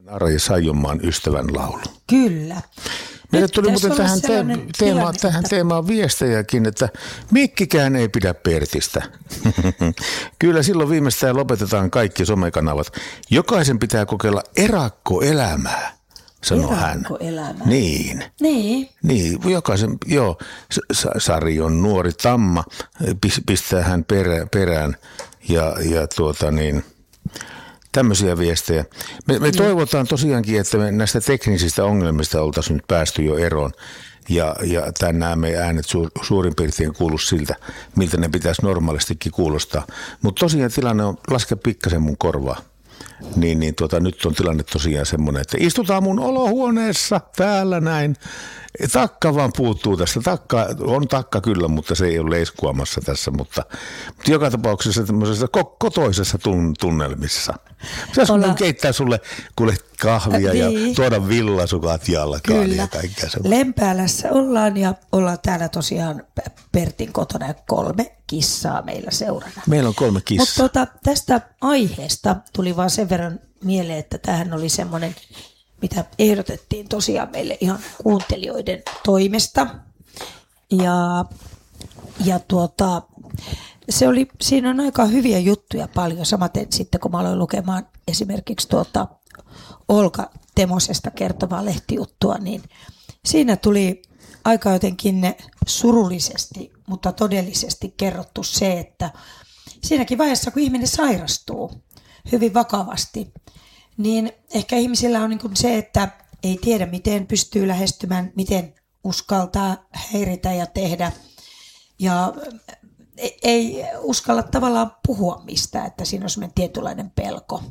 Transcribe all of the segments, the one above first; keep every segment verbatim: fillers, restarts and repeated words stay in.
Arja Saijonmaan ystävän laulu. Kyllä. Meille tuli muuten tähän, te- teema, tähän teemaan viestejäkin, että mikkikään ei pidä Pertistä. Kyllä silloin viimeistään lopetetaan kaikki somekanavat. Jokaisen pitää kokeilla erakkoelämää, sanoo hän. Erakkoelämää. Niin. Niin. Niin, jokaisen, joo. Sari on nuori tamma, pistää hän perä, perään ja, ja tuota niin... Tämmöisiä viestejä. Me, me toivotaan tosiaankin, että me näistä teknisistä ongelmista oltaisiin nyt päästy jo eroon. Ja, ja tänään meidän äänet suur, suurin piirtein kuulu siltä, miltä ne pitäisi normaalistikin kuulostaa. Mutta tosiaan tilanne on, laske pikkasen mun korvaa. Niin, niin tuota, nyt on tilanne tosiaan semmoinen, että istutaan mun olohuoneessa täällä näin. Takka vaan puuttuu tästä. Takka, on takka kyllä, mutta se ei ole leiskuamassa tässä. Mutta, mutta joka tapauksessa tämmöisessä kotoisessa tun, tunnelmissa. Pitäisi Olla... keittää sulle kuule kahvia niin. Ja tuoda villasukat jalkaan kyllä. Ja kaikkea semmoista. Lempäälässä ollaan ja ollaan täällä tosiaan Pertin kotona ja kolme kissaa meillä seurana. Meillä on kolme kissaa. Mutta tuota, tästä aiheesta tuli vaan sen verran mieleen, että tämähän oli semmoinen, mitä ehdotettiin tosiaan meille ihan kuuntelijoiden toimesta. Ja, ja tuota, se oli, siinä on aika hyviä juttuja paljon. Samaten sitten, kun mä aloin lukemaan esimerkiksi tuota Olka Temosesta kertovaa lehtijuttua, niin siinä tuli aika jotenkin surullisesti, mutta todellisesti kerrottu se, että siinäkin vaiheessa, kun ihminen sairastuu hyvin vakavasti, niin ehkä ihmisillä on niin kuin se, että ei tiedä, miten pystyy lähestymään, miten uskaltaa häiritä ja tehdä. Ja ei uskalla tavallaan puhua mistään, että siinä on semmoinen tietynlainen pelko.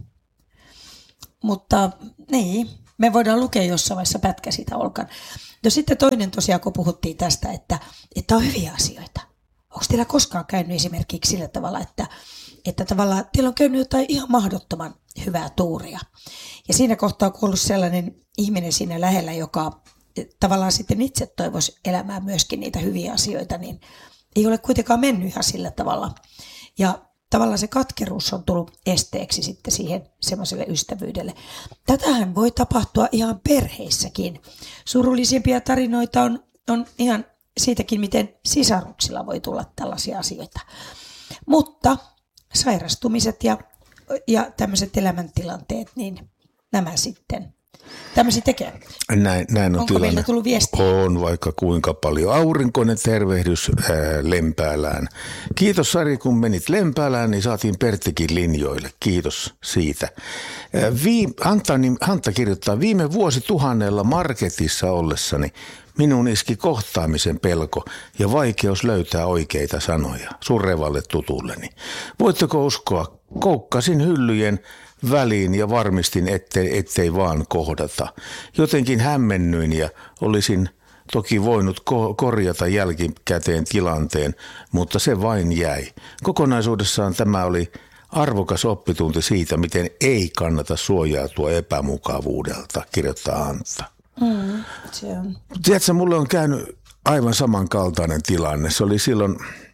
Mutta niin, me voidaan lukea jossain vaiheessa pätkä siitä Olkan. No sitten toinen tosiaan, kun puhuttiin tästä, että, että on hyviä asioita. Onko teillä koskaan käynyt esimerkiksi sillä tavalla, että, että tavallaan teillä on käynyt jotain ihan mahdottoman hyvää tuuria. Ja siinä kohtaa on ollut sellainen ihminen siinä lähellä, joka tavallaan sitten itse toivoisi elämään myöskin niitä hyviä asioita, niin ei ole kuitenkaan mennyt ihan sillä tavalla. Ja tavallaan se katkeruus on tullut esteeksi sitten siihen semmoiselle ystävyydelle. Tätähän voi tapahtua ihan perheissäkin. Surullisimpia tarinoita on, on ihan siitäkin, miten sisaruksilla voi tulla tällaisia asioita. Mutta sairastumiset ja, ja tämmöiset elämäntilanteet, niin nämä sitten tämmöisiä tekee. Näin, näin on Onko tilanne. meillä tullut viestiä? On vaikka kuinka paljon. Aurinkoinen tervehdys ää, Lempäälään. Kiitos Sari, kun menit Lempäälään, niin saatiin Perttikin linjoille. Kiitos siitä. Ää, vii, Hanta, niin, Hanta kirjoittaa, viime vuosituhannella marketissa ollessani minun iski kohtaamisen pelko ja vaikeus löytää oikeita sanoja surrevalle tutulleni. Voitteko uskoa, koukkasin hyllyjen väliin ja varmistin, ettei, ettei vaan kohdata. Jotenkin hämmennyin ja olisin toki voinut ko- korjata jälkikäteen tilanteen, mutta se vain jäi. Kokonaisuudessaan tämä oli arvokas oppitunti siitä, miten ei kannata suojautua epämukavuudelta, kirjoittaa Antta. Mm, se on. Tiedätkö, mulle on käynyt aivan samankaltainen tilanne. Se oli silloin,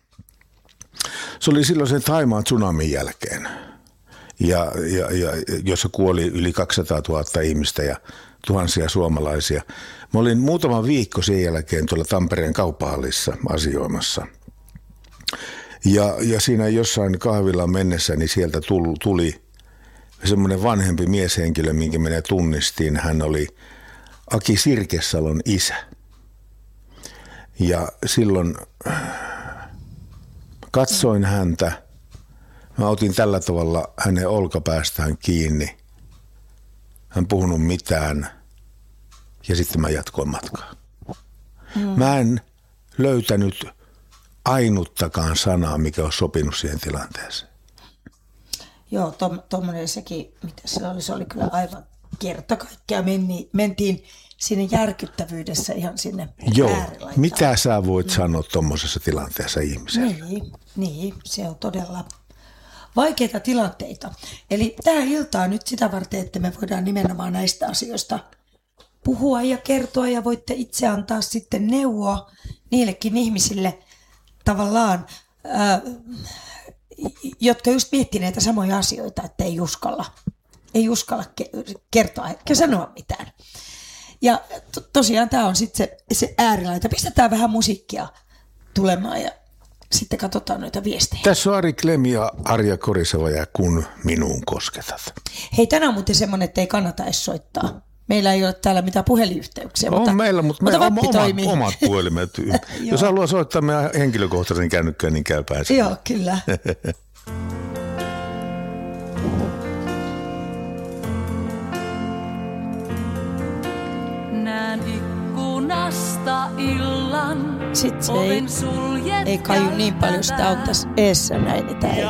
se oli silloin sen Thaimaan tsunamin jälkeen. Ja, ja, ja, jossa kuoli yli kaksisataatuhatta ihmistä ja tuhansia suomalaisia. Mä olin muutama viikko sen jälkeen tuolla Tampereen kauppahallissa asioimassa. Ja, ja siinä jossain kahvilaan mennessä, niin sieltä tuli, tuli semmoinen vanhempi mieshenkilö, minkä minä tunnistin. Hän oli Aki Sirkesalon isä. Ja silloin katsoin häntä. Mä otin tällä tavalla hänen olkapäästään kiinni. Hän puhunut mitään ja sitten mä jatkoin matkaa. Mm. Mä en löytänyt ainuttakaan sanaa, mikä olisi sopinut siihen tilanteeseen. Joo, tuommoinen sekin, mitä se oli, se oli kyllä aivan kerta kaikkiaan. Meni, mentiin siinä järkyttävyydessä ihan sinne äärilaitaan. Joo, mitä sä voit mm. sanoa tuommoisessa tilanteessa ihmiselle? Niin, niin, se on todella vaikeita tilanteita. Eli tämä ilta on nyt sitä varten, että me voidaan nimenomaan näistä asioista puhua ja kertoa ja voitte itse antaa sitten neuvoa niillekin ihmisille tavallaan, ää, jotka just miettii näitä samoja asioita, että ei uskalla ei uskalla ke- kertoa eikä sanoa mitään. Ja to- tosiaan tämä on sitten se, se äärilaita. Pistetään vähän musiikkia tulemaan ja sitten katsotaan noita viestejä. Tässä on Ari Klem ja Arja Koriseva ja Kun minuun kosketat. Hei, tänään on muuten semmoinen, että ei kannata edes soittaa. Meillä ei ole täällä mitään puhelinyhteyksiä. On mutta, meillä, mutta, mutta meillä on toimii. omat, omat puhelimet. Jos haluaa soittaa meidän henkilökohtaisen kännykkään, niin käy pääsemään. Joo, kyllä. Näen ikkunasta illan. Sitten se ei, ei kaju niin paljon, sitä auttaisi eessä näin, että ei